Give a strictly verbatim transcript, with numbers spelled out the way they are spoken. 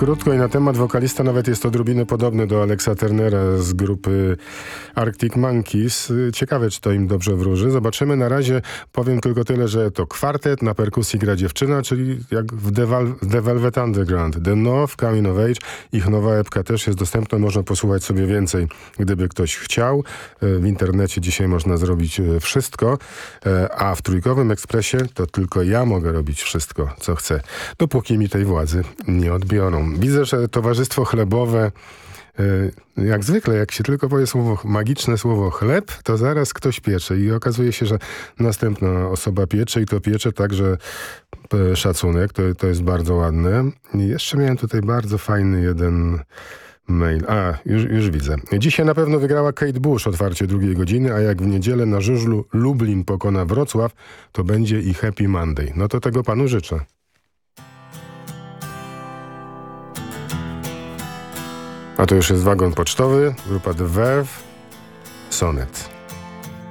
krótko i na temat wokalista nawet jest odrobinę podobny do Alexa Turnera z grupy Arctic Monkeys. Ciekawe, czy to im dobrze wróży. Zobaczymy. Na razie powiem tylko tyle, że to kwartet, na perkusji gra dziewczyna, czyli jak w The, Val- The Velvet Underground. The North, Coming of Age. Ich nowa epka też jest dostępna. Można posłuchać sobie więcej, gdyby ktoś chciał. W internecie dzisiaj można zrobić wszystko, a w Trójkowym Ekspresie to tylko ja mogę robić wszystko, co chcę, dopóki mi tej władzy nie odbiorą. Widzę, że Towarzystwo Chlebowe, jak zwykle, jak się tylko powie słowo, magiczne słowo chleb, to zaraz ktoś piecze i okazuje się, że następna osoba piecze i to piecze tak, że szacunek, to, to jest bardzo ładne. I jeszcze miałem tutaj bardzo fajny jeden mail. A, już, już widzę. Dzisiaj na pewno wygrała Kate Bush otwarcie drugiej godziny, a jak w niedzielę na żużlu Lublin pokona Wrocław, to będzie i Happy Monday. No to tego panu życzę. A to już jest wagon pocztowy, grupa The Verve, Sonet.